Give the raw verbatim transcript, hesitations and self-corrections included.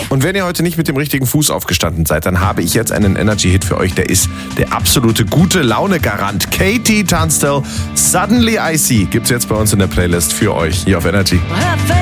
Und wenn ihr heute nicht mit dem richtigen Fuß aufgestanden seid, dann habe ich jetzt einen Energy-Hit für euch. Der ist der absolute gute Laune-Garant. Katie Tunstall, Suddenly I See, gibt's jetzt bei uns in der Playlist für euch hier auf Energy.